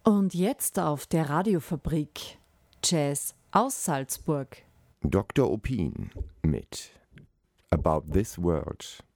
Und jetzt auf der Radiofabrik Jazz aus Salzburg. Dr. Opin mit About This World.